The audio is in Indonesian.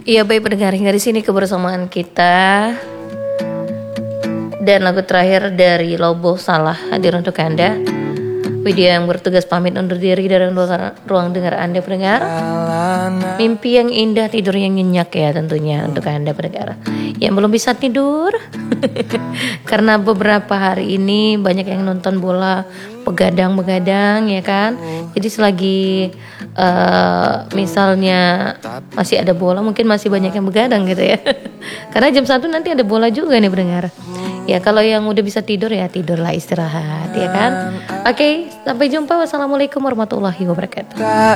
Iya baik pendengar, hingga di sini kebersamaan kita. Dan lagu terakhir dari Lobo Salah hadir untuk Anda. Widya yang bertugas pamit undur diri dari ruang dengar Anda pendengar. Mimpi yang indah, tidur yang nyenyak ya tentunya untuk Anda pendengar yang belum bisa tidur. Karena beberapa hari ini banyak yang nonton bola, begadang ya kan. Jadi selagi misalnya masih ada bola, mungkin masih banyak yang begadang gitu ya. Karena jam 1 nanti ada bola juga nih pendengar. Ya kalau yang udah bisa tidur ya tidurlah, istirahat ya kan. Oke, sampai jumpa. Wassalamualaikum warahmatullahi wabarakatuh.